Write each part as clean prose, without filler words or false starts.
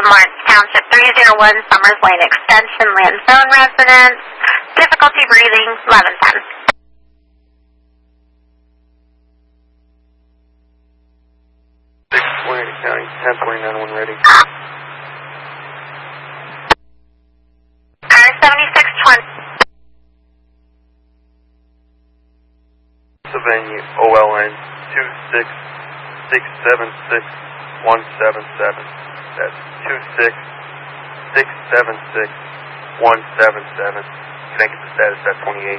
Lawrence Township, 301 Summers Lane Extension, Land Zone residence. Difficulty breathing, 1110. 620 County, 1029 when ready. Car 7620. Pennsylvania, OLN 26676-177. That's 26676-177. Can I get the status at 28?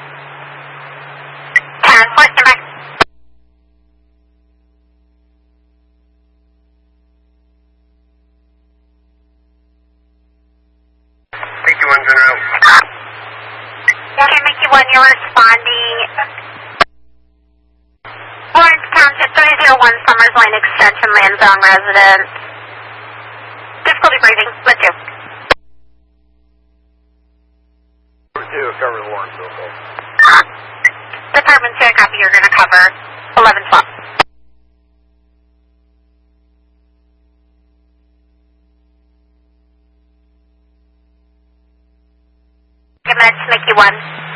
10, push them back. Thank you, General. Okay, Mickey 1, you're responding. Lawrence Township, 301 Summers Lane Extension, Land Zone residence. Difficulty breathing, let's do. Cover Lawrence, okay. Department 2, I copy, you're going to cover 1112. That's Mickey 1.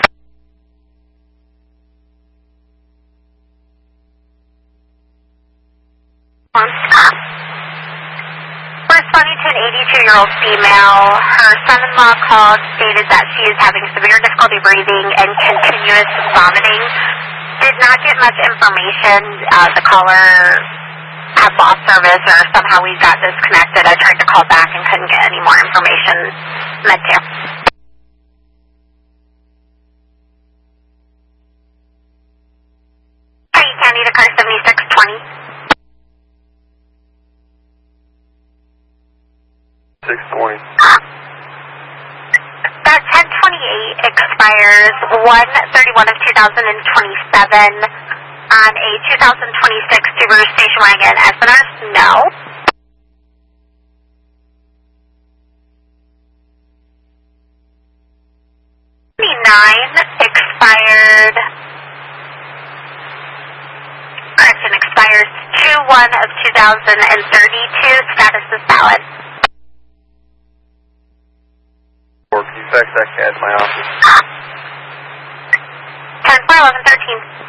Responding to an 82-year-old female, her son-in-law called, stated that she is having severe difficulty breathing and continuous vomiting. Did not get much information. The caller had lost service or somehow we got disconnected. I tried to call back and couldn't get any more information. Med 2. Pike County to car 7620. 620. That 1028 expires 1/31 of 2027 on a 2026 Subaru station wagon. SNRs, no. Expired. Correction, expires 2/1 of 2032. Status is valid. Or can you fax that CAD to my office? 10/4/11/13.